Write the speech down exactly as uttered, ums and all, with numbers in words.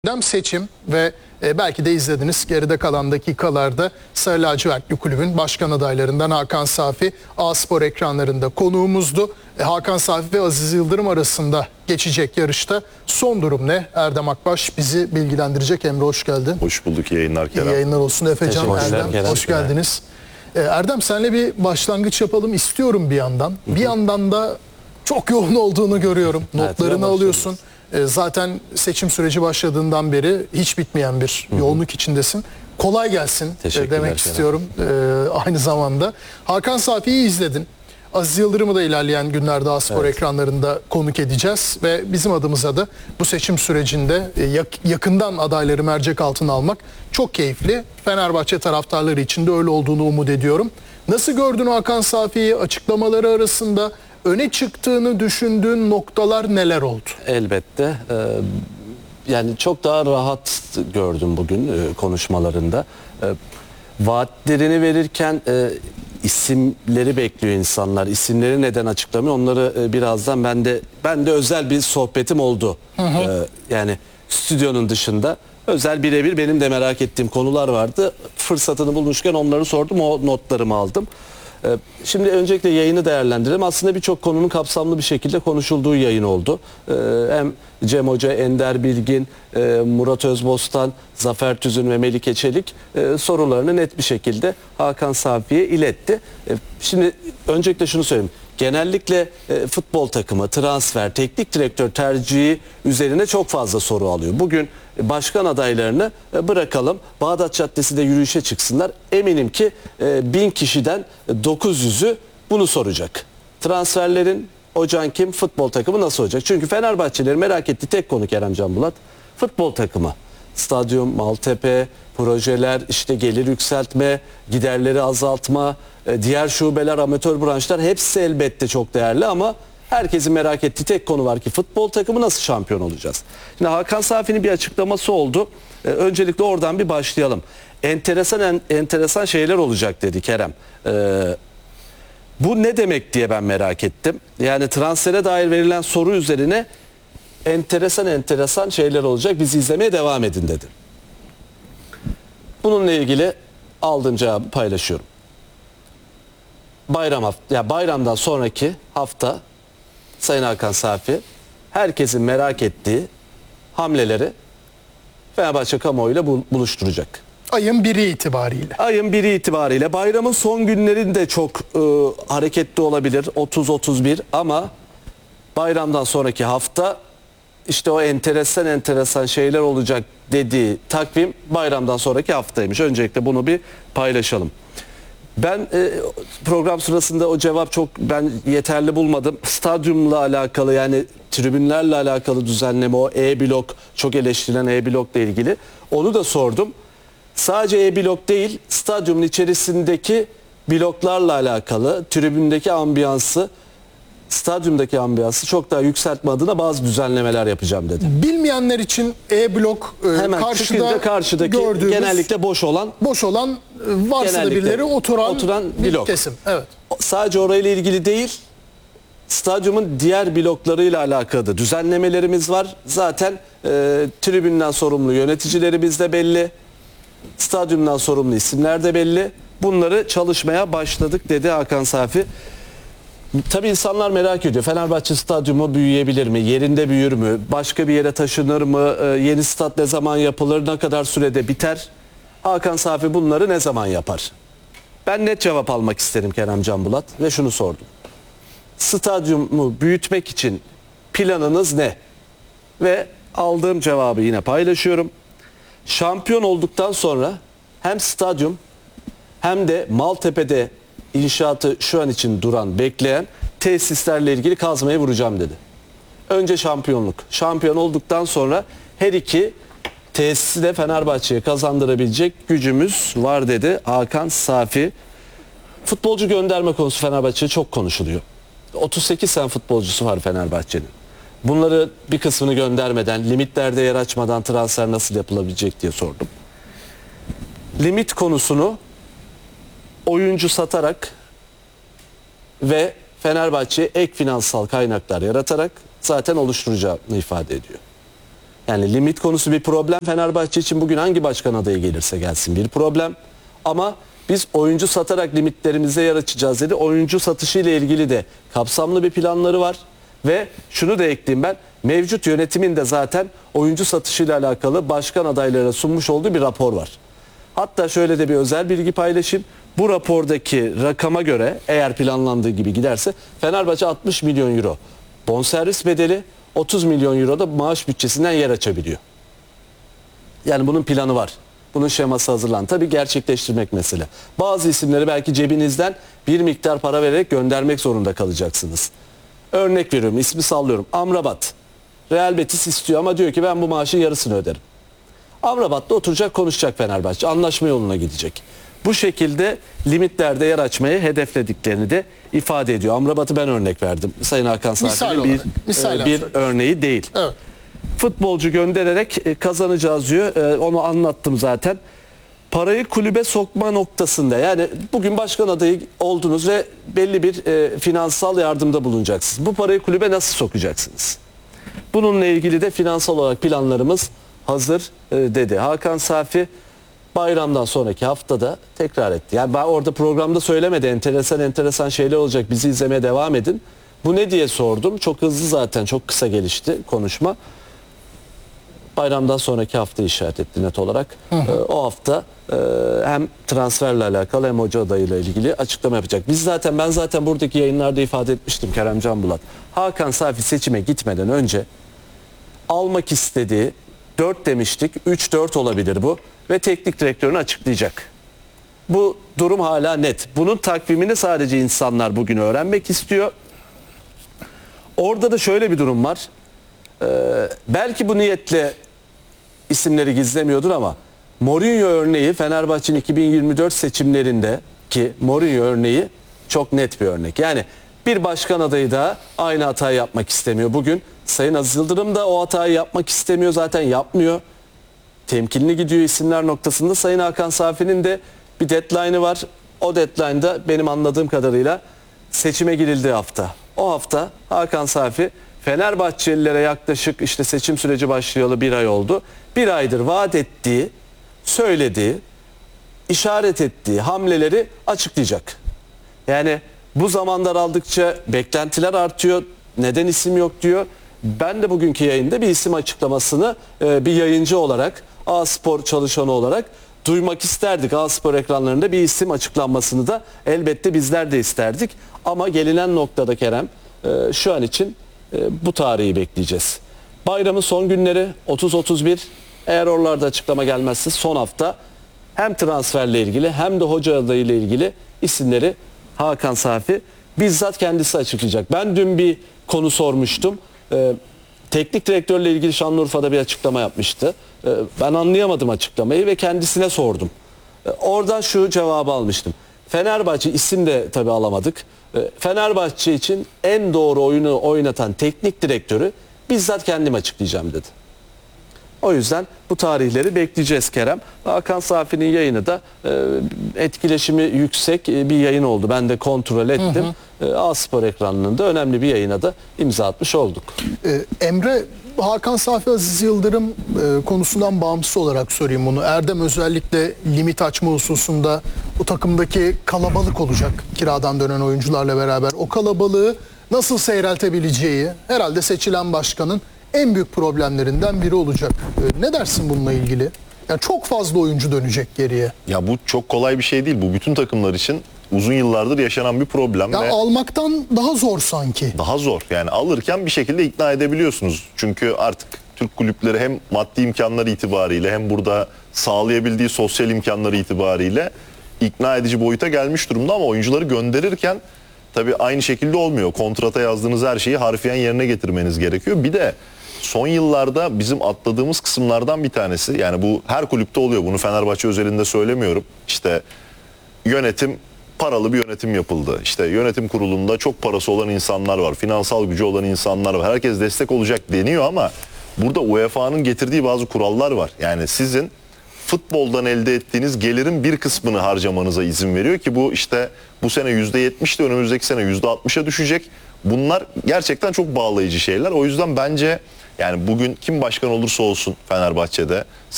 Dem seçim ve e, belki de izlediniz geride kalan dakikalarda Sarı Lacivertli Kulübün başkan adaylarından Hakan Safi A-Spor ekranlarında konuğumuzdu. E, Hakan Safi ve Aziz Yıldırım arasında geçecek yarışta son durum ne? Erdem Akbaş bizi bilgilendirecek. Emre hoş geldin. Hoş bulduk, iyi yayınlar Kerem. İyi yayınlar olsun Efecan, Erdem Kerem. hoş geldiniz. E, Erdem senle bir başlangıç yapalım istiyorum bir yandan. Hı hı. Bir yandan da çok yoğun olduğunu görüyorum. Notlarını evet, alıyorsun. Zaten seçim süreci başladığından beri hiç bitmeyen bir Hı-hı. yoğunluk içindesin. Kolay gelsin demek istiyorum ee, aynı zamanda. Hakan Safi'yi izledin. Aziz Yıldırım'ı da ilerleyen günlerde A-Spor evet. ekranlarında konuk edeceğiz. Ve bizim adımıza da bu seçim sürecinde yakından adayları mercek altına almak çok keyifli. Fenerbahçe taraftarları için de öyle olduğunu umut ediyorum. Nasıl gördün Hakan Safi'yi? Açıklamaları arasında öne çıktığını düşündüğün noktalar neler oldu? Elbette. Ee, yani çok daha rahat gördüm bugün e, konuşmalarında. E, vaatlerini verirken e, isimleri bekliyor insanlar. İsimleri neden açıklamıyor? Onları e, birazdan ben de ben de özel bir sohbetim oldu. Hı hı. E, yani stüdyonun dışında özel birebir benim de merak ettiğim konular vardı. Fırsatını bulmuşken onları sordum, o notlarımı aldım. Şimdi öncelikle yayını değerlendirelim. Aslında birçok konunun kapsamlı bir şekilde konuşulduğu yayın oldu. Hem Cem Hoca, Ender Bilgin, Murat Özbostan, Zafer Tüzün ve Melike Çelik sorularını net bir şekilde Hakan Safi'ye iletti. Şimdi öncelikle şunu söyleyeyim. Genellikle futbol takımı, transfer, teknik direktör tercihi üzerine çok fazla soru alıyor. Bugün başkan adaylarını bırakalım. Bağdat Caddesi'nde yürüyüşe çıksınlar. Eminim ki bin kişiden dokuz yüzü bunu soracak. Transferlerin hocan kim, futbol takımı nasıl olacak? Çünkü Fenerbahçelilerin merak ettiği tek konu Kerem Can Bulat, futbol takımı. Stadyum, Maltepe, projeler, işte gelir yükseltme, giderleri azaltma, diğer şubeler, amatör branşlar hepsi elbette çok değerli ama herkesin merak ettiği tek konu var ki futbol takımı nasıl şampiyon olacağız? Şimdi Hakan Safi'nin bir açıklaması oldu. Ee, öncelikle oradan bir başlayalım. Enteresan en, enteresan şeyler olacak dedi Kerem. Ee, bu ne demek diye ben merak ettim. Yani transfere dair verilen soru üzerine enteresan enteresan şeyler olacak. Bizi izlemeye devam edin dedi. Bununla ilgili aldığım cevabı paylaşıyorum. Bayram hafta, ya bayramdan sonraki hafta Sayın Hakan Safi herkesin merak ettiği hamleleri Fenerbahçe kamuoyuyla buluşturacak. Ayın biri itibariyle. Ayın biri itibariyle bayramın son günlerinde çok e, hareketli olabilir. otuz otuz bir ama bayramdan sonraki hafta işte o enteresan enteresan şeyler olacak dediği takvim bayramdan sonraki haftaymış. Öncelikle bunu bir paylaşalım. Ben e, program sırasında o cevap çok ben yeterli bulmadım. Stadyumla alakalı yani tribünlerle alakalı düzenleme o E-blok çok eleştirilen E-blokla ilgili. Onu da sordum. Sadece E-blok değil stadyumun içerisindeki bloklarla alakalı tribündeki ambiyansı stadyumdaki ambiyansı çok daha yükseltme adına bazı düzenlemeler yapacağım dedi. Bilmeyenler için E-blok e, hemen karşıda karşıdaki genellikle boş olan boş olan varsa da birileri oturan, oturan blok. Kesim. Evet. Sadece orayla ilgili değil, stadyumun diğer bloklarıyla alakalı düzenlemelerimiz var. Zaten e, tribünden sorumlu yöneticilerimiz de belli. Stadyumdan sorumlu isimler de belli. Bunları çalışmaya başladık dedi Hakan Safi. Tabii insanlar merak ediyor. Fenerbahçe stadyumu büyüyebilir mi? Yerinde büyür mü? Başka bir yere taşınır mı? Ee, yeni stat ne zaman yapılır? Ne kadar sürede biter? Hakan Safi bunları ne zaman yapar? Ben net cevap almak isterim Kerem Can Bulat ve şunu sordum. Stadyumu büyütmek için planınız ne? Ve aldığım cevabı yine paylaşıyorum. Şampiyon olduktan sonra hem stadyum hem de Maltepe'de İnşaatı şu an için duran, bekleyen tesislerle ilgili kazmayı vuracağım dedi. Önce şampiyonluk. Şampiyon olduktan sonra her iki tesisi de Fenerbahçe'ye kazandırabilecek gücümüz var dedi Hakan Safi. Futbolcu gönderme konusu Fenerbahçe'de çok konuşuluyor. otuz sekiz tane futbolcusu var Fenerbahçe'nin. Bunları bir kısmını göndermeden, limitlerde yer açmadan transfer nasıl yapılabilecek diye sordum. Limit konusunu oyuncu satarak ve Fenerbahçe'ye ek finansal kaynaklar yaratarak zaten oluşturacağını ifade ediyor. Yani limit konusu bir problem. Fenerbahçe için bugün hangi başkan adayı gelirse gelsin bir problem. Ama biz oyuncu satarak limitlerimize yer açacağız dedi. Oyuncu satışı ile ilgili de kapsamlı bir planları var. Ve şunu da ekleyeyim ben. Mevcut yönetimin de zaten oyuncu satışıyla alakalı başkan adaylarına sunmuş olduğu bir rapor var. Hatta şöyle de bir özel bilgi paylaşayım. Bu rapordaki rakama göre eğer planlandığı gibi giderse Fenerbahçe altmış milyon euro bonservis bedeli, otuz milyon euro da maaş bütçesinden yer açabiliyor. Yani bunun planı var. Bunun şeması hazırlandı. Tabii gerçekleştirmek mesele. Bazı isimleri belki cebinizden bir miktar para vererek göndermek zorunda kalacaksınız. Örnek veriyorum, ismi sallıyorum. Amrabat. Real Betis istiyor ama diyor ki ben bu maaşın yarısını öderim. Amrabat'ta oturacak, konuşacak Fenerbahçe. Anlaşma yoluna gidecek. Bu şekilde limitlerde yer açmayı hedeflediklerini de ifade ediyor. Amrabat'ı ben örnek verdim. Sayın Hakan Safi'nin bir, misal e, bir örneği değil. Evet. Futbolcu göndererek e, kazanacağız diyor. E, onu anlattım zaten. Parayı kulübe sokma noktasında, yani bugün başkan adayı oldunuz ve belli bir e, finansal yardımda bulunacaksınız. Bu parayı kulübe nasıl sokacaksınız? Bununla ilgili de finansal olarak planlarımız hazır e, dedi. Hakan Safi bayramdan sonraki haftada tekrar etti. Yani ben orada programda söylemedi. Enteresan enteresan şeyler olacak. Bizi izlemeye devam edin. Bu ne diye sordum. Çok hızlı, zaten çok kısa gelişti konuşma. Bayramdan sonraki hafta işaret etti net olarak. Hı hı. Ee, o hafta e, hem transferle alakalı hem hoca adayıyla ilgili açıklama yapacak. Biz zaten ben zaten buradaki yayınlarda ifade etmiştim Kerem Can Bulat. Hakan Safi seçime gitmeden önce almak istediği dört demiştik. üç dört olabilir bu ve teknik direktörünü açıklayacak. Bu durum hala net. Bunun takvimini sadece insanlar bugün öğrenmek istiyor. Orada da şöyle bir durum var. Ee, belki bu niyetle isimleri gizlemiyordur ama Mourinho örneği Fenerbahçe'nin iki bin yirmi dört seçimlerinde ki Mourinho örneği çok net bir örnek. Yani bir başkan adayı da aynı hatayı yapmak istemiyor. Bugün Sayın Aziz Yıldırım da o hatayı yapmak istemiyor, zaten yapmıyor. Temkinli gidiyor isimler noktasında. Sayın Hakan Safi'nin de bir deadline'ı var. O deadline'da benim anladığım kadarıyla seçime girildiği hafta. O hafta Hakan Safi Fenerbahçelilere yaklaşık işte seçim süreci başlayalı bir ay oldu. Bir aydır vaat ettiği, söylediği, işaret ettiği hamleleri açıklayacak. Yani bu zaman daraldıkça beklentiler artıyor. Neden isim yok diyor. Ben de bugünkü yayında bir isim açıklamasını e, bir yayıncı olarak, A-Spor çalışanı olarak duymak isterdik. A-Spor ekranlarında bir isim açıklanmasını da elbette bizler de isterdik. Ama gelinen noktada Kerem e, şu an için e, bu tarihi bekleyeceğiz. Bayramın son günleri otuz otuz bir, eğer oralarda açıklama gelmezse son hafta hem transferle ilgili hem de hoca adayıyla ilgili isimleri Hakan Safi bizzat kendisi açıklayacak. Ben dün bir konu sormuştum. Ee, teknik direktörle ilgili Şanlıurfa'da bir açıklama yapmıştı. Ee, ben anlayamadım açıklamayı ve kendisine sordum. Ee, oradan şu cevabı almıştım. Fenerbahçe, isim de tabii alamadık. Ee, Fenerbahçe için en doğru oyunu oynatan teknik direktörü bizzat kendim açıklayacağım dedi. O yüzden bu tarihleri bekleyeceğiz Kerem. Hakan Safi'nin yayını da e, etkileşimi yüksek bir yayın oldu. Ben de kontrol ettim. Hı hı. E, A-Spor ekranında önemli bir yayına da imza atmış olduk. Ee, Emre, Hakan Safi Aziz Yıldırım e, konusundan bağımsız olarak sorayım bunu. Erdem özellikle limit açma hususunda bu takımdaki kalabalık olacak, kiradan dönen oyuncularla beraber. O kalabalığı nasıl seyreltebileceği herhalde seçilen başkanın en büyük problemlerinden biri olacak. Ee, ne dersin bununla ilgili? Yani çok fazla oyuncu dönecek geriye. Ya bu çok kolay bir şey değil. Bu bütün takımlar için uzun yıllardır yaşanan bir problem. Ya ve almaktan daha zor sanki. daha zor. Yani alırken bir şekilde ikna edebiliyorsunuz. Çünkü artık Türk kulüpleri hem maddi imkanları itibariyle hem burada sağlayabildiği sosyal imkanları itibariyle ikna edici boyuta gelmiş durumda, ama oyuncuları gönderirken tabii aynı şekilde olmuyor. Kontrata yazdığınız her şeyi harfiyen yerine getirmeniz gerekiyor. Bir de son yıllarda bizim atladığımız kısımlardan bir tanesi, yani bu her kulüpte oluyor, bunu Fenerbahçe özelinde söylemiyorum. İşte yönetim, paralı bir yönetim yapıldı. İşte yönetim kurulunda çok parası olan insanlar var, finansal gücü olan insanlar var. Herkes destek olacak deniyor ama burada U E F A'nın getirdiği bazı kurallar var. Yani sizin futboldan elde ettiğiniz gelirin bir kısmını harcamanıza izin veriyor ki bu işte bu sene yüzde yetmişti, önümüzdeki sene yüzde altmışa düşecek. Bunlar gerçekten çok bağlayıcı şeyler. O yüzden bence Yani bugün kim başkan olursa olsun Fenerbahçe'de